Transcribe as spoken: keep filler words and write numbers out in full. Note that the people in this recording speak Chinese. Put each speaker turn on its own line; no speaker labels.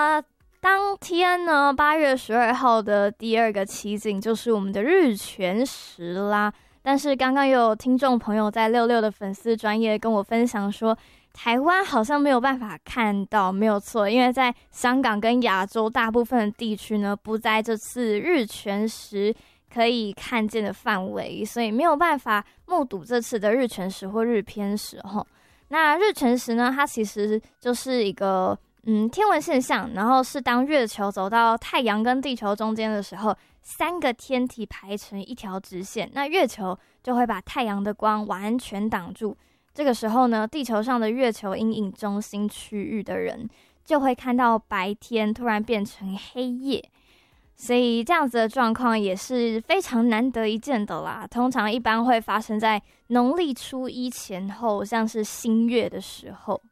当天呢，八月十二号的第二个奇景就是我们的日全食啦。但是刚刚有听众朋友在六六的粉丝专页跟我分享说，台湾好像没有办法看到，没有错，因为在香港跟亚洲大部分的地区呢，不在这次日全食可以看见的范围，所以没有办法目睹这次的日全食或日偏食吼。那日全食呢，它其实就是一个嗯天文现象，然后是当月球走到太阳跟地球中间的时候，三个天体排成一条直线，那月球就会把太阳的光完全挡住。这个时候呢，地球上的月球阴影中心区域的人就会看到白天突然变成黑夜。所以这样子的状况也是非常难得一见的啦，通常一般会发生在农历初一前后，像是新月的时候。